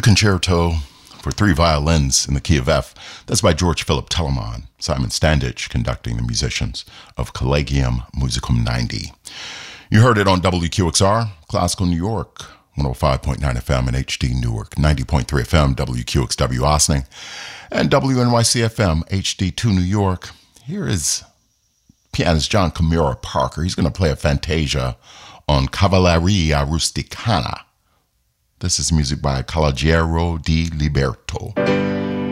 Concerto for three violins in the key of F. That's by George Philip Telemann. Simon Standage conducting the musicians of Collegium Musicum 90. You heard it on WQXR, Classical New York, 105.9 FM in HD Newark, 90.3 FM WQXW Ossining, and WNYC FM HD2 New York. Here is pianist John Kimura Parker. He's going to play a fantasia on Cavalleria Rusticana. This is music by Calogero di Liberto.